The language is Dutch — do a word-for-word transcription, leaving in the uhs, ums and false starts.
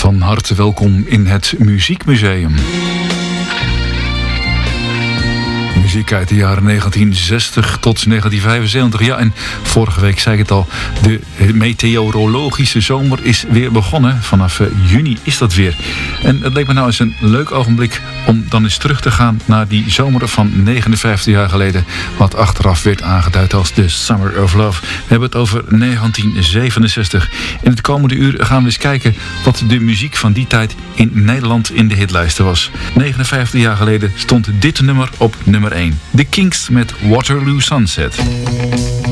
Van harte welkom in het Muziekmuseum. Muziek uit de jaren negentien zestig tot negentien vijfenzeventig. Ja, en vorige week zei ik het al, de meteorologische zomer is weer begonnen. Vanaf uh, juni is dat weer. En het leek me nou eens een leuk ogenblik om dan eens terug te gaan naar die zomer van negenenvijftig jaar geleden. Wat achteraf werd aangeduid als de Summer of Love. We hebben het over negentien zevenenzestig. In het komende uur gaan we eens kijken wat de muziek van die tijd in Nederland in de hitlijsten was. negenenvijftig jaar geleden stond dit nummer op nummer één. The Kinks met Waterloo Sunset.